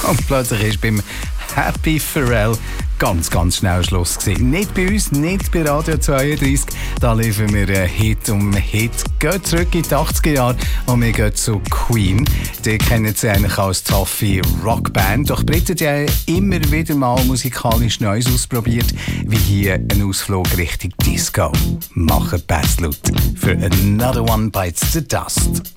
Und plötzlich ist beim Happy Pharrell ganz schnell Schluss gewesen. Nicht bei uns, nicht bei Radio 32. Da liefern wir Hit um Hit. Geht zurück in die 80er Jahre und wir gehen zu Queen. Die kennen sie eigentlich als taffe Rockband. Doch Briten haben immer wieder mal musikalisch Neues ausprobiert, wie hier ein Ausflug Richtung Disco. Machen Bass laut für Another One Bites the Dust.